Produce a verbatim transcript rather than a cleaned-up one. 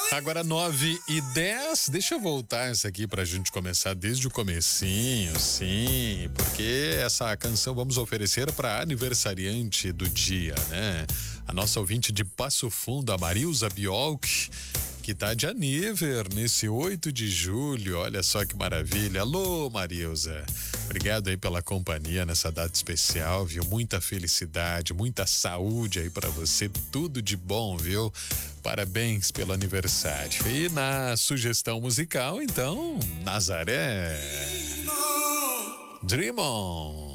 Agora nove e dez, deixa eu voltar essa aqui pra gente começar desde o comecinho, sim, porque essa canção vamos oferecer pra aniversariante do dia, né? A nossa ouvinte de Passo Fundo, a Marilza Biolk, que tá de aniver nesse oito de julho, olha só que maravilha. Alô, Marilza, obrigado aí pela companhia nessa data especial, viu? Muita felicidade, muita saúde aí pra você, tudo de bom, viu? Parabéns pelo aniversário. E na sugestão musical, então, Nazaré. Dream On.